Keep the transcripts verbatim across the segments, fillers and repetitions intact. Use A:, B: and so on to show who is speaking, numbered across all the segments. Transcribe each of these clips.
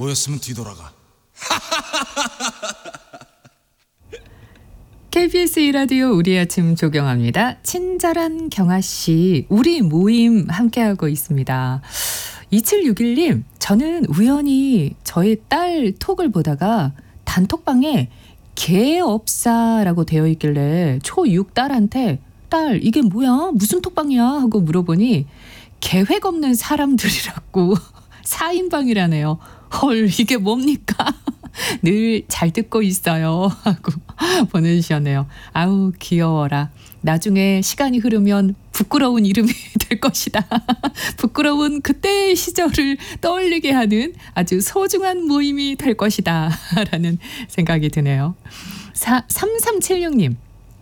A: 모였으면 뒤돌아가.
B: 케이비에스 이 라디오 우리 아침 조경합니다. 친절한 경아씨, 우리 모임 함께하고 있습니다. 이칠육일 님, 저는 우연히 저희 딸 톡을 보다가 단톡방에 개업사라고 되어 있길래 초육 딸한테 딸 이게 뭐야? 무슨 톡방이야? 하고 물어보니 계획 없는 사람들이라고 사인방이라네요. 헐, 이게 뭡니까? 늘 잘 듣고 있어요 하고 보내주셨네요. 아우 귀여워라. 나중에 시간이 흐르면 부끄러운 이름이 될 것이다. 부끄러운 그때의 시절을 떠올리게 하는 아주 소중한 모임이 될 것이다 라는 생각이 드네요. 사, 삼삼칠육 님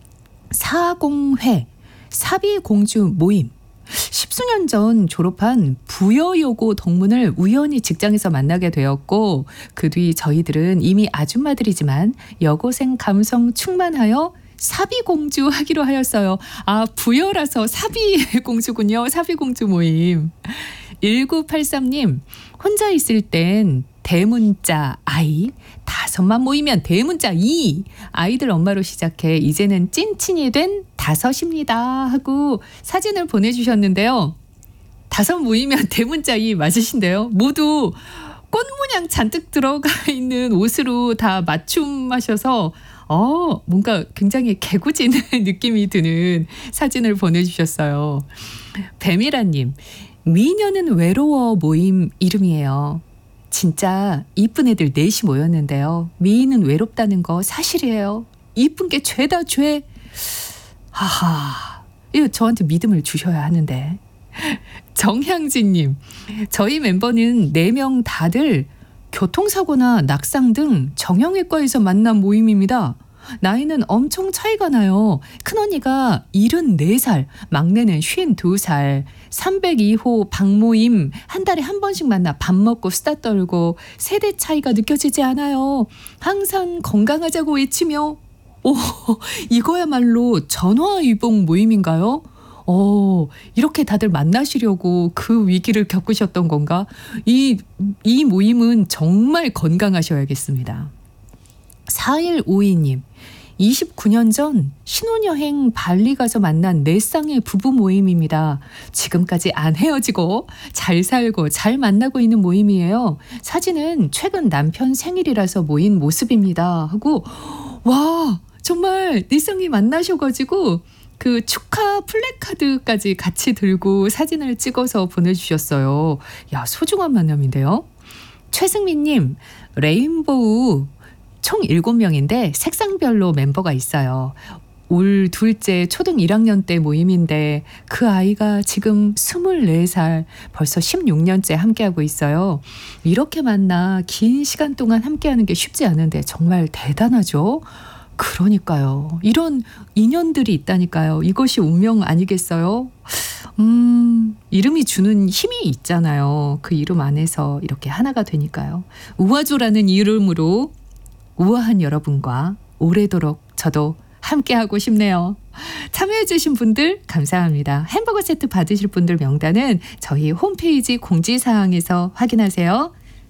B: 사공회 사비공주 모임. 십수년 전 졸업한 부여여고 동문을 우연히 직장에서 만나게 되었고 그 뒤 저희들은 이미 아줌마들이지만 여고생 감성 충만하여 사비공주 하기로 하였어요. 아, 부여라서 사비공주군요. 사비공주 모임. 일구팔삼 님 혼자 있을 땐 대문자 아이, 다섯만 모이면 대문자 이, 아이들 엄마로 시작해 이제는 찐친이 된 다섯입니다 하고 사진을 보내주셨는데요. 다섯 모이면 대문자 이 맞으신데요. 모두 꽃 모양 잔뜩 들어가 있는 옷으로 다 맞춤하셔서 어, 뭔가 굉장히 개구지는 느낌이 드는 사진을 보내주셨어요. 배미라님, 미녀는 외로워 모임 이름이에요. 진짜 이쁜 애들 넷이 모였는데요. 미인은 외롭다는 거 사실이에요. 이쁜 게 죄다 죄. 하하, 이거 저한테 믿음을 주셔야 하는데. 정향진님, 저희 멤버는 네 명 다들 교통사고나 낙상 등 정형외과에서 만난 모임입니다. 나이는 엄청 차이가 나요. 큰언니가 칠십사 살, 막내는 쉰두 살. 삼백이 호 방모임 한 달에 한 번씩 만나 밥 먹고 수다 떨고 세대 차이가 느껴지지 않아요. 항상 건강하자고 외치며 오, 이거야말로 전화위복 모임인가요? 어, 이렇게 다들 만나시려고 그 위기를 겪으셨던 건가? 이, 이 모임은 정말 건강하셔야겠습니다. 사일오이 님, 이십구 년 전 신혼여행 발리 가서 만난 네 쌍의 부부 모임입니다. 지금까지 안 헤어지고 잘 살고 잘 만나고 있는 모임이에요. 사진은 최근 남편 생일이라서 모인 모습입니다 하고, 와 정말 네 쌍이 만나셔가지고 그 축하 플래카드까지 같이 들고 사진을 찍어서 보내주셨어요. 야, 소중한 만남인데요. 최승민님, 레인보우 총 일곱 명인데 색상별로 멤버가 있어요. 올 둘째 초등 일 학년 때 모임인데 그 아이가 지금 스물네 살, 벌써 십육 년째 함께하고 있어요. 이렇게 만나 긴 시간 동안 함께하는 게 쉽지 않은데 정말 대단하죠. 그러니까요. 이런 인연들이 있다니까요. 이것이 운명 아니겠어요? 음, 이름이 주는 힘이 있잖아요. 그 이름 안에서 이렇게 하나가 되니까요. 우아조라는 이름으로 우아한 여러분과 오래도록 저도 함께하고 싶네요. 참여해주신 분들 감사합니다. 햄버거 세트 받으실 분들 명단은 저희 홈페이지 공지사항에서 확인하세요.